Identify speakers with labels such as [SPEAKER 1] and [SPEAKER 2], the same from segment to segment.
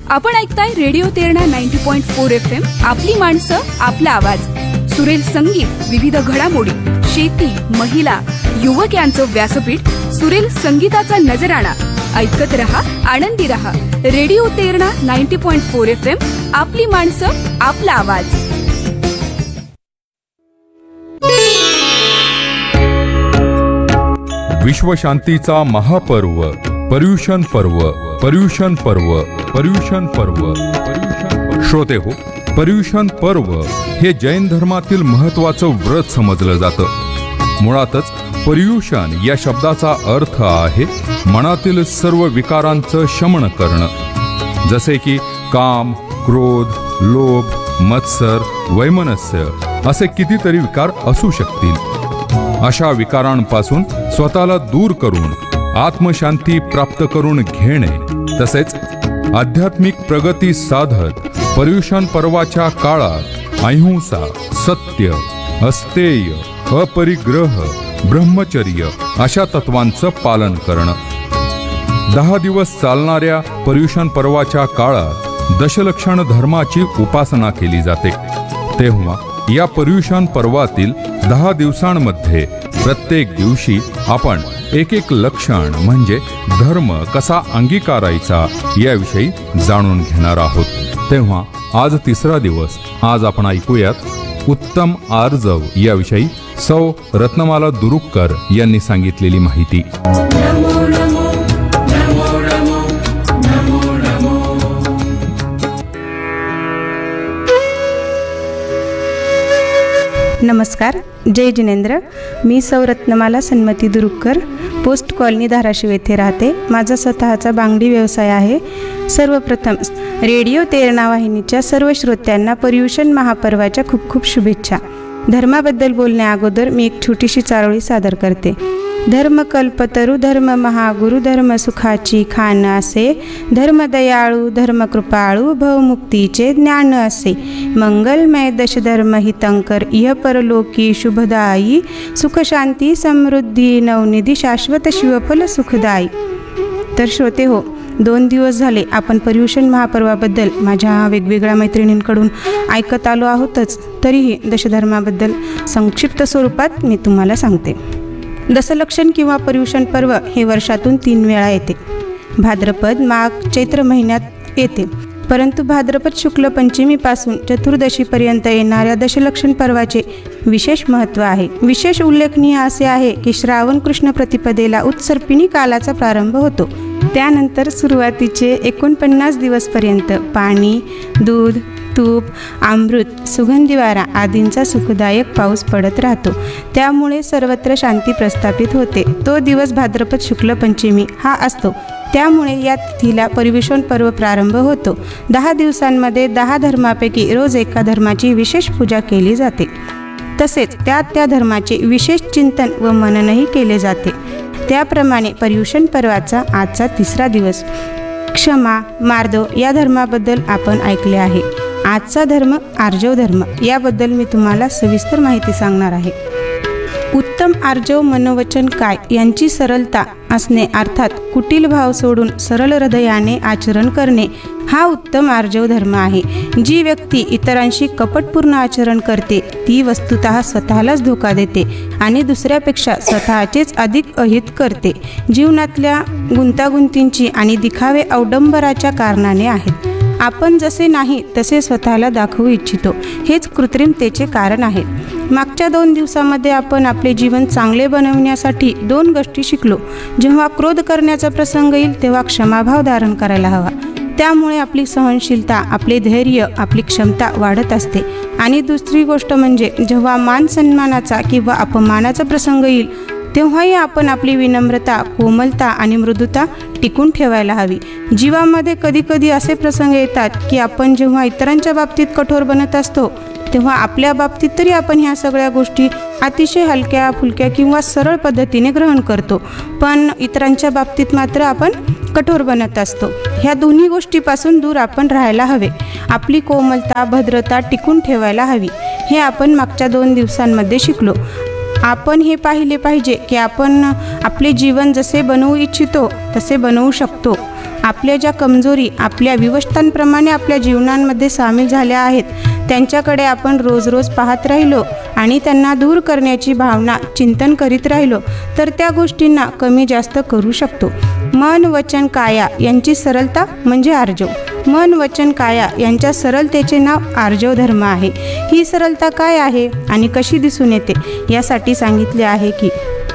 [SPEAKER 1] आपण ऐकताय radio Terna 90.4 FM. आपली माणसं, आपला आवाज. सुरेल संगीत, विविध घडामोडी, शेती, महिला, युवक यांचं व्यासपीठ. सुरेल संगीताचा नजराणा. ऐकत रहा, आनंदी रहा. Radio Terna 90.4 FM. आपली माणसं, आपला आवाज.
[SPEAKER 2] विश्वशांतीचा महापर्व पर्युषण पर्व. पर्युषण पर्व. पर्युषण पर्व. श्रोते हो, पर्युषण पर्व हे जैन धर्मातील महत्वाचं व्रत समजलं जातं. मुळातच पर्युषण या शब्दाचा अर्थ आहे मनातील सर्व विकारांचं शमन करणं. जसे की काम, क्रोध, लोभ, मत्सर, वैमनस्य असे कितीतरी विकार असू शकतील. अशा विकारांपासून स्वतःला दूर करून आत्मशांती प्राप्त करून घेणे, तसेच आध्यात्मिक प्रगती साधत पर्युषण पर्वाच्या काळात अहिंसा, सत्य, अस्तेय, अपरिग्रह, ब्रह्मचर्य अशा तत्वांचं पालन करणं. 10 दिवस चालणाऱ्या पर्युषण पर्वाच्या काळात दशलक्षण धर्माची उपासना केली जाते. तेव्हा या पर्युषण पर्वातील 10 दिवसांमध्ये प्रत्येक दिवशी आपण एक लक्षण म्हणजे धर्म कसा अंगीकारायचा याविषयी जाणून घेणार आहोत. तेव्हा आज 3रा दिवस. आज आपण ऐकूयात उत्तम आर्जव याविषयी सौ रत्नमाला दुरुक्कर यांनी सांगितलेली माहिती.
[SPEAKER 3] नमस्कार. जय जिनेंद्र. मी सौ रत्नमाला सन्मती दुरुक्कर, पोस्ट कॉलनी, धाराशिव येथे राहते. माझा स्वतःचा बांगडी व्यवसाय आहे. सर्वप्रथम रेडिओ तेरणा वाहिनीच्या सर्व श्रोत्यांना पर्युषण महापर्वाच्या खूप खूप शुभेच्छा. धर्माबद्दल बोलण्या अगोदर मी एक छोटीशी चारोळी सादर करते. धर्म कल्पतरू, धर्म महागुरु, धर्म सुखाची खान असे, धर्म दयाळू, धर्म कृपाळू, भवमुक्तीचे ज्ञान असे. मंगलमय दशधर्म हितंकर, इह परलोकी शुभदायी, सुखशांती समृद्धी नवनिधी, शाश्वत शिवफल सुखदायी. तर श्रोते हो, 2 दिवस झाले आपण पर्युषण महापर्वाबद्दल माझ्या वेगवेगळ्या मैत्रिणींकडून ऐकत आलो आहोतच. तरीही दशधर्माबद्दल संक्षिप्त स्वरूपात मी तुम्हाला सांगते. दशलक्षण किंवा पर्युषण पर्व हे वर्षातून 3 वेळा येते. भाद्रपद, माघ, चैत्र महिन्यात येते. परंतु भाद्रपद शुक्ल पंचमीपासून चतुर्दशीपर्यंत येणाऱ्या दशलक्षण पर्वाचे विशेष महत्त्व आहे. विशेष उल्लेखनीय असे आहे की श्रावण कृष्ण प्रतिपदेला उत्सर्पिणी कालाचा प्रारंभ होतो. त्यानंतर सुरुवातीचे 49 दिवसपर्यंत पाणी, दूध, तूप, अमृत, सुगंधी वारा आदींचा सुखदायक पाऊस पडत राहतो. त्यामुळे सर्वत्र शांती प्रस्थापित होते. तो दिवस भाद्रपद शुक्ल पंचमी हा असतो. त्यामुळे या तिथीला पर्युषण पर्व प्रारंभ होतो. 10 दिवसांमध्ये 10 धर्मापैकी रोज एका धर्माची विशेष पूजा केली जाते. तसेच त्या धर्माचे विशेष चिंतन व मननही केले जाते. त्याप्रमाणे पर्युषण पर्वाचा आजचा 3रा दिवस. क्षमा, मार्दव या धर्माबद्दल आपण ऐकले आहे. आजचा धर्म आर्जव धर्म. याबद्दल मी तुम्हाला सविस्तर माहिती सांगणार आहे. उत्तम आर्जव मनोवचन काय यांची सरलता असणे, अर्थात कुटील भाव सोडून सरळ हृदयाने आचरण करणे हा उत्तम आर्जव धर्म आहे. जी व्यक्ती इतरांशी कपटपूर्ण आचरण करते ती वस्तुतः स्वतःलाच धोका देते आणि दुसऱ्यापेक्षा स्वतःचेच अधिक अहित करते. जीवनातल्या गुंतागुंतींची आणि दिखावे अवडंबराच्या कारणाने आहेत. आपण जसे नाही तसे स्वतःला दाखवू इच्छितो, हेच कृत्रिमतेचे कारण आहे. मागच्या 2 दिवसामध्ये आपण आपले जीवन चांगले बनवण्यासाठी 2 गोष्टी शिकलो. जेव्हा क्रोध करण्याचा प्रसंग येईल तेव्हा क्षमाभाव धारण करायला हवा. त्यामुळे आपली सहनशीलता, आपले धैर्य, आपली क्षमता वाढत असते. आणि दुसरी गोष्ट म्हणजे जेव्हा मान सन्मानाचा किंवा अपमानाचा प्रसंग येईल तेव्हाही आपण आपली विनम्रता, कोमलता आणि मृदुता टिकून ठेवायला हवी. जीवामध्ये कधी असे प्रसंग येतात की आपण जेव्हा इतरांच्या बाबतीत कठोर बनत असतो तेव्हा आपल्या बाबतीत तरी आपण ह्या सगळ्या गोष्टी अतिशय हलक्या फुलक्या किंवा सरळ पद्धतीने ग्रहण करतो, पण इतरांच्या बाबतीत मात्र आपण कठोर बनत असतो. ह्या दोन्ही गोष्टीपासून दूर आपण राहायला हवे. आपली कोमलता, भद्रता टिकून ठेवायला हवी. हे आपण मागच्या 2 दिवसांमध्ये शिकलो. आपण हे पाहिले पाहिजे की आपण आपले जीवन जसे बनवू इच्छितो तसे बनवू शकतो. आपल्या ज्या कमजोरी आपल्या विवशतांप्रमाणे आपल्या जीवनांमध्ये सामील झाल्या आहेत त्यांच्याकडे आपण रोज रोज पाहत राहिलो आणि त्यांना दूर करण्याची भावना चिंतन करीत राहिलो तर त्या गोष्टींना कमी जास्त करू शकतो. मन वचन काया यांची सरलता म्हणजे आर्जव. मन वचन काया यांच्या सरलतेचे नाव आर्जव धर्म आहे. ही सरलता काय आहे आणि कशी दिसून येते यासाठी सांगितले आहे की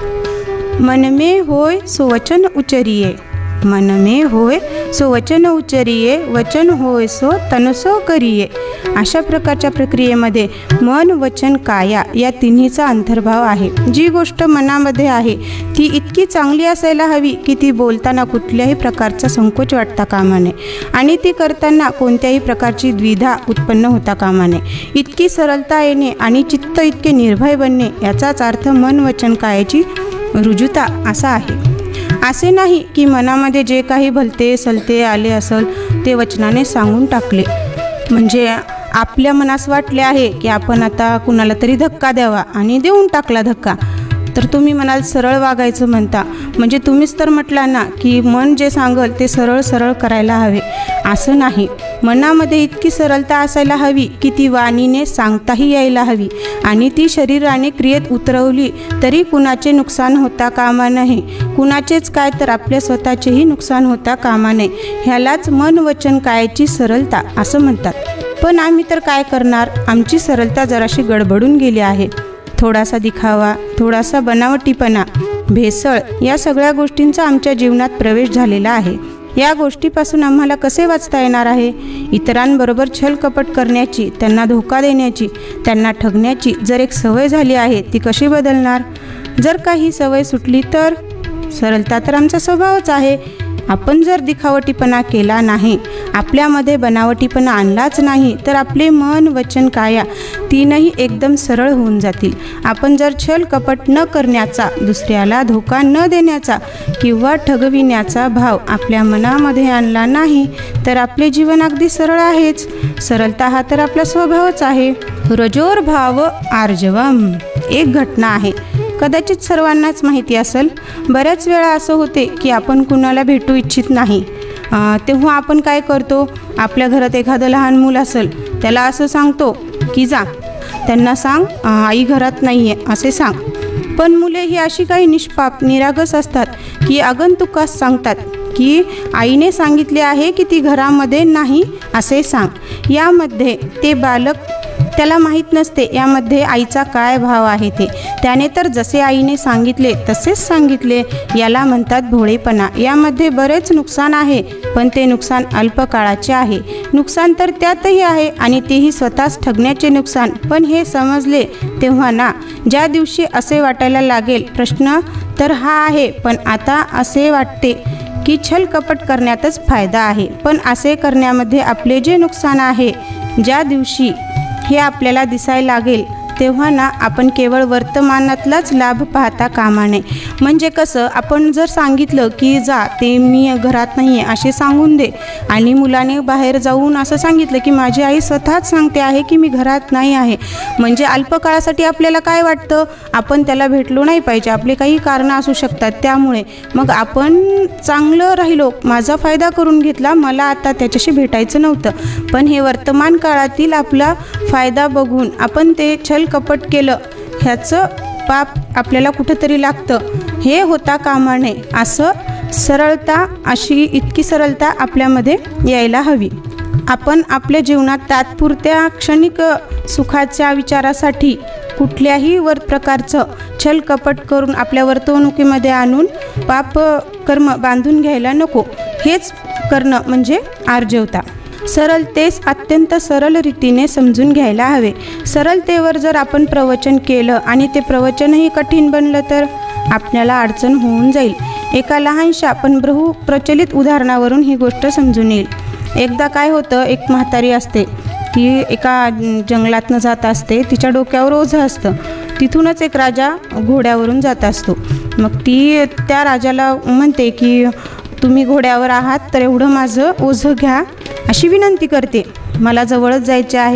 [SPEAKER 3] मन में होय सो वचन उचरिये, मन में होय सो वचन उचरिये, वचन होय सो तनसो करिये. अशा प्रकारच्या प्रक्रियेमध्ये मन वचन काया या तिन्हीचा अंतर्भाव आहे. जी गोष्ट मनामध्ये आहे ती इतकी चांगली असायला हवी की ती बोलताना कुठल्याही प्रकारचा संकोच वाटता कामा नये आणि ती करताना कोणत्याही प्रकारची द्विधा उत्पन्न होता कामा नये. इतकी सरलता येणे आणि चित्त इतके निर्भय बनणे याचाच अर्थ मन वचन कायाची रुजुता असा आहे. असे नाही की मनामध्ये जे काही भलते सलते आले असेल ते वचनाने सांगून टाकले. म्हणजे आपल्या मनास वाटले आहे की आपण आता कुणाला तरी धक्का द्यावा आणि देऊन टाकला धक्का, तर तुम्ही म्हणाल सरळ वागायचं म्हणता. म्हणजे तुम्हीच तर म्हटला ना की मन जे सांगल ते सरळ सरळ करायला हवे. असं नाही. मनामध्ये इतकी सरलता असायला हवी की ती वाणीने सांगताही यायला हवी आणि ती शरीराने क्रियेत उतरवली तरी कुणाचे नुकसान होता कामा नये. कुणाचेच काय तर आपल्या स्वतःचेही नुकसान होता कामा नये. ह्यालाच मन वचन कायाची सरलता असं म्हणतात. पण आम्ही तर काय करणार, आमची सरलता जराशी गडबडून गेली आहे. थोडासा दिखावा, थोडासा बनावटीपणा, भेसळ या सगळ्या गोष्टींचा आमच्या जीवनात प्रवेश झालेला आहे. या गोष्टीपासून आम्हाला कसे वाचता येणार आहे? इतरांबरोबर छलकपट करण्याची, त्यांना धोका देण्याची, त्यांना ठगण्याची जर एक सवय झाली आहे ती कशी बदलणार? जर काही सवय सुटली तर सरलता तर आमचा स्वभावच आहे. आपण जर दिखावटीपणा केला नाही, आपल्यामध्ये बनावटीपणा आणलाच नाही तर आपले मन वचन काया तीनही एकदम सरळ होऊन जातील. आपण जर छल कपट न करण्याचा, दुसऱ्याला धोका न देण्याचा किंवा ठगविण्याचा भाव आपल्या मनामध्ये आणला नाही तर आपले जीवन अगदी सरळ आहेच. सरलता हा तर आपला स्वभावच आहे. रजोर भाव आर्जवम एक घटना आहे, कदाचित सर्वांनाच माहिती असेल. बऱ्याच वेळा असं होते की आपण कुणाला भेटू इच्छित नाही, तेव्हा आपण काय करतो, आपल्या घरात एखादं लहान मूल असेल त्याला असं सांगतो की जा त्यांना सांग आई घरात नाही आहे असे सांग. पण मुले ही अशी काही निष्पाप निरागस असतात की आगंतुकास सांगतात की आईने सांगितले आहे की ती घरामध्ये नाही असे सांग. यामध्ये ते बालक त्याला माहीत नसते यामध्ये आईचा काय भाव आहे ते. त्याने तर जसे आईने सांगितले तसेच सांगितले. याला म्हणतात भोळेपणा. यामध्ये बरेच नुकसान आहे पण ते नुकसान अल्पकाळाचे आहे. नुकसान तर त्यातही आहे आणि तेही स्वतःच ठगण्याचे नुकसान. पण हे समजले तेव्हा ना, ज्या दिवशी असे वाटायला लागेल, प्रश्न तर हा आहे पण आता असे वाटते की छल कपट करण्यातच फायदा आहे. पण असे करण्यामध्ये आपले जे नुकसान आहे, ज्या दिवशी हे आपल्याला दिसायला लागेल तेव्हा ना आपण केवळ वर्तमानातलाच लाभ पाहता कामा नये. म्हणजे कसं, आपण जर सांगितलं की जा ते मी घरात नाही आहे असे सांगून दे आणि मुलाने बाहेर जाऊन असं सांगितलं की माझी आई स्वतःच सांगते आहे की मी घरात नाही आहे, म्हणजे अल्पकाळासाठी आपल्याला काय वाटतं, आपण त्याला भेटलो नाही पाहिजे, आपले काही कारणं असू शकतात. त्यामुळे मग आपण चांगलं राहिलो, माझा फायदा करून घेतला, मला आता त्याच्याशी भेटायचं नव्हतं. पण हे वर्तमान काळातील आपला फायदा बघून आपण ते छल कपट केलं, ह्याचं पाप आपल्याला कुठंतरी लागतं. हे होता कामा नये. असं सरळता, अशी इतकी सरळता आपल्यामध्ये यायला हवी. आपण आपल्या जीवनात तात्पुरत्या क्षणिक सुखाच्या विचारासाठी कुठल्याही प्रकारचं छल कपट करून आपल्या वर्तवणुकीमध्ये आणून पाप कर्म बांधून घ्यायला नको. हेच करणं म्हणजे आर्जवता. सरलतेस अत्यंत सरळ रीतीने समजून घ्यायला हवे. सरलतेवर जर आपण प्रवचन केलं आणि ते प्रवचनही कठीण बनलं तर आपल्याला अडचण होऊन जाईल. एका लहानशा पण बहुप्रचलित उदाहरणावरून ही गोष्ट समजून येईल. एकदा काय होतं, एक म्हातारी असते, ती एका जंगलातनं जात असते, तिच्या डोक्यावर ओझं असतं. तिथूनच एक राजा घोड्यावरून जात असतो. मग ती त्या राजाला म्हणते की तुम्ही घोड्यावर आहात तर एवढं माझं ओझं घ्या अशी विनंती करते. मला जवळच जायचे आहे